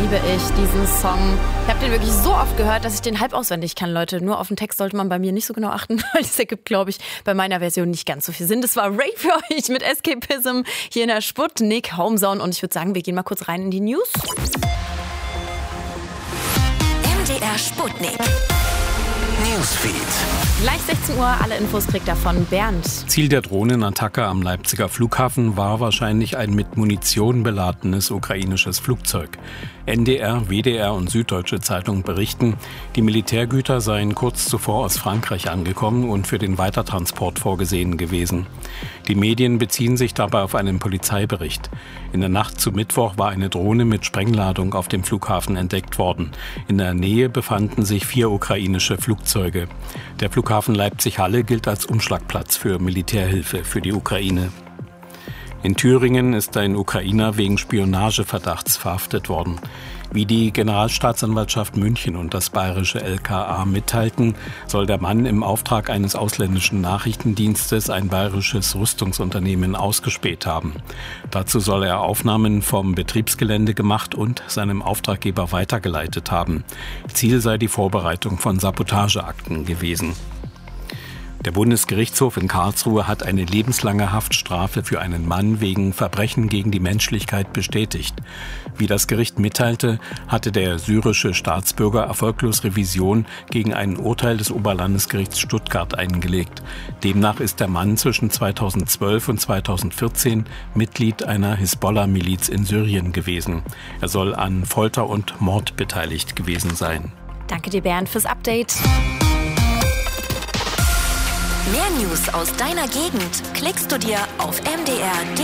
liebe ich diesen Song. Ich habe den wirklich so oft gehört, dass ich den halb auswendig kann, Leute. Nur auf den Text sollte man bei mir nicht so genau achten, weil das ergibt, glaube ich, bei meiner Version nicht ganz so viel Sinn. Das war Ray für euch mit Escapism hier in der Sputnik Homezone. Und ich würde sagen, wir gehen mal kurz rein in die News. MDR Sputnik Newsfeed. Gleich 16 Uhr, alle Infos kriegt davon Bernd. Ziel der Drohnenattacke am Leipziger Flughafen war wahrscheinlich ein mit Munition beladenes ukrainisches Flugzeug. NDR, WDR und Süddeutsche Zeitung berichten, die Militärgüter seien kurz zuvor aus Frankreich angekommen und für den Weitertransport vorgesehen gewesen. Die Medien beziehen sich dabei auf einen Polizeibericht. In der Nacht zu Mittwoch war eine Drohne mit Sprengladung auf dem Flughafen entdeckt worden. In der Nähe befanden sich 4 ukrainische Flugzeuge. Der Flughafen Leipzig-Halle gilt als Umschlagplatz für Militärhilfe für die Ukraine. In Thüringen ist ein Ukrainer wegen Spionageverdachts verhaftet worden. Wie die Generalstaatsanwaltschaft München und das bayerische LKA mitteilten, soll der Mann im Auftrag eines ausländischen Nachrichtendienstes ein bayerisches Rüstungsunternehmen ausgespäht haben. Dazu soll er Aufnahmen vom Betriebsgelände gemacht und seinem Auftraggeber weitergeleitet haben. Ziel sei die Vorbereitung von Sabotageakten gewesen. Der Bundesgerichtshof in Karlsruhe hat eine lebenslange Haftstrafe für einen Mann wegen Verbrechen gegen die Menschlichkeit bestätigt. Wie das Gericht mitteilte, hatte der syrische Staatsbürger erfolglos Revision gegen ein Urteil des Oberlandesgerichts Stuttgart eingelegt. Demnach ist der Mann zwischen 2012 und 2014 Mitglied einer Hisbollah-Miliz in Syrien gewesen. Er soll an Folter und Mord beteiligt gewesen sein. Danke dir, Bernd, fürs Update. Mehr News aus deiner Gegend klickst du dir auf mdr.de.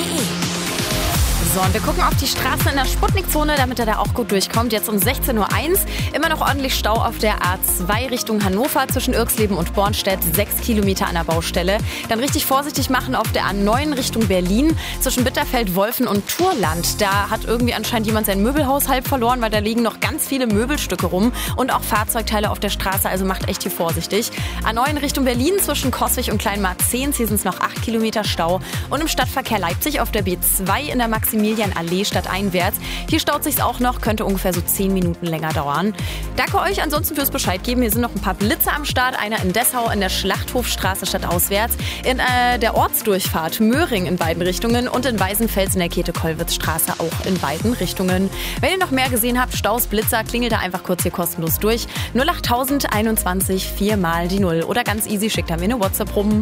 So, und wir gucken auf die Straßen in der Sputnik-Zone, damit er da auch gut durchkommt. Jetzt um 16.01 Uhr. Immer noch ordentlich Stau auf der A2 Richtung Hannover zwischen Irxleben und Bornstedt. 6 Kilometer an der Baustelle. Dann richtig vorsichtig machen auf der A9 Richtung Berlin zwischen Bitterfeld, Wolfen und Turland. Da hat irgendwie anscheinend jemand sein Möbelhaus halb verloren, weil da liegen noch ganz viele Möbelstücke rum und auch Fahrzeugteile auf der Straße. Also macht echt hier vorsichtig. A9 Richtung Berlin zwischen Coswig und Kleinmarkt-Zehns. Hier sind es noch 8 Kilometer Stau. Und im Stadtverkehr Leipzig auf der B2 in der Maximilianallee stadteinwärts. Hier staut sich's auch noch, könnte ungefähr so 10 Minuten länger dauern. Danke euch ansonsten fürs Bescheid geben. Hier sind noch ein paar Blitze am Start. Einer in Dessau in der Schlachthofstraße stadtauswärts. In der Ortsdurchfahrt Möhring in beiden Richtungen und in Weißenfels in der Käthe-Kollwitz-Straße auch in beiden Richtungen. Wenn ihr noch mehr gesehen habt, Staus, Blitzer, klingelt da einfach kurz hier kostenlos durch. 08021 4 mal die 0 oder ganz easy, schickt da mir eine WhatsApp rum.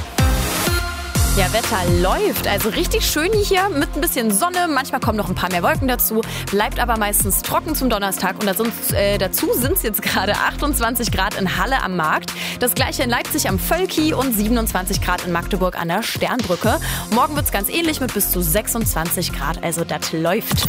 Ja, Wetter läuft, also richtig schön hier mit ein bisschen Sonne. Manchmal kommen noch ein paar mehr Wolken dazu, bleibt aber meistens trocken zum Donnerstag. Und dazu sind es jetzt gerade 28 Grad in Halle am Markt. Das gleiche in Leipzig am Völki und 27 Grad in Magdeburg an der Sternbrücke. Morgen wird es ganz ähnlich mit bis zu 26 Grad, also das läuft.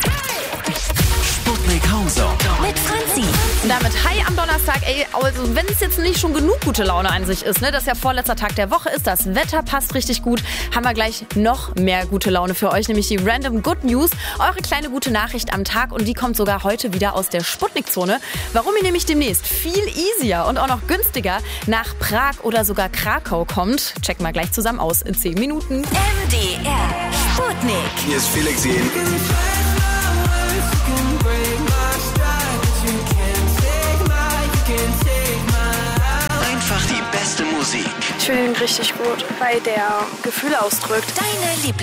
Sputnik Homezone mit Franzi. Und damit hi am Donnerstag. Ey, also wenn es jetzt nicht schon genug gute Laune an sich ist, ne, dass ja vorletzter Tag der Woche ist, das Wetter passt richtig gut, haben wir gleich noch mehr gute Laune für euch, nämlich die Random Good News, eure kleine gute Nachricht am Tag und die kommt sogar heute wieder aus der Sputnik-Zone. Warum ihr nämlich demnächst viel easier und auch noch günstiger nach Prag oder sogar Krakau kommt, checken wir gleich zusammen aus in 10 Minuten. MDR Sputnik. Hier ist Felix Jähn. Einfach die beste Musik. Ich finde ihn richtig gut, weil der Gefühle ausdrückt. Deine